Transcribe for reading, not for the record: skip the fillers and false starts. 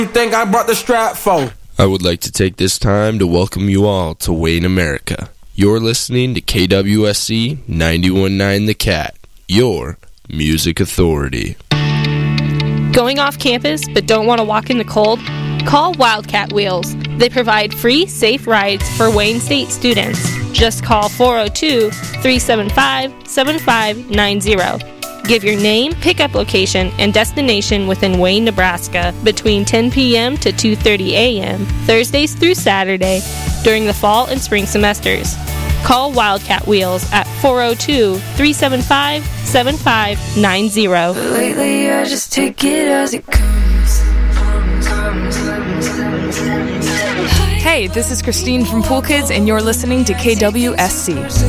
You think I brought the strap for? I would like to take this time to welcome you all to Wayne America. You're listening to KWSC 91.9 The Cat, your music authority. Going off campus but don't want to walk in the cold? Call Wildcat Wheels. They provide free, safe rides for Wayne State students. Just call 402-375-7590. Give your name, pickup location, and destination within Wayne, Nebraska between 10 p.m. to 2:30 a.m., Thursdays through Saturday, during the fall and spring semesters. Call Wildcat Wheels at 402-375-7590. Lately I just take it as it comes. Hey, this is Christine from Pool Kids, and you're listening to KWSC.